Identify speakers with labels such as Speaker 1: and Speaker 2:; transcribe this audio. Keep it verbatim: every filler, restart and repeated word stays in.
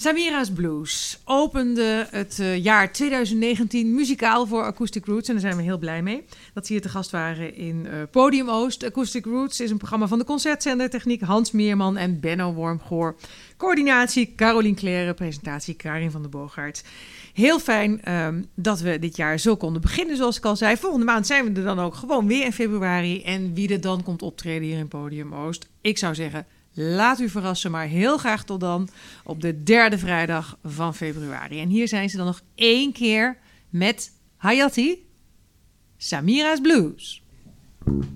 Speaker 1: Samira's Blues opende het uh, jaar twintig negentien muzikaal voor Acoustic Roots. En daar zijn we heel blij mee dat ze hier te gast waren in uh, Podium Oost. Acoustic Roots is een programma van de Concertzender Techniek Hans Meerman en Benno Wormgoor. Coördinatie Carolien Claire, presentatie Karin van der Boogaert. Heel fijn um, dat we dit jaar zo konden beginnen, zoals ik al zei. Volgende maand zijn we er dan ook gewoon weer in februari. En wie er dan komt optreden hier in Podium Oost, ik zou zeggen, laat u verrassen, maar heel graag tot dan op de derde vrijdag van februari. En hier zijn ze dan nog één keer met Hayati, Samira's Blues.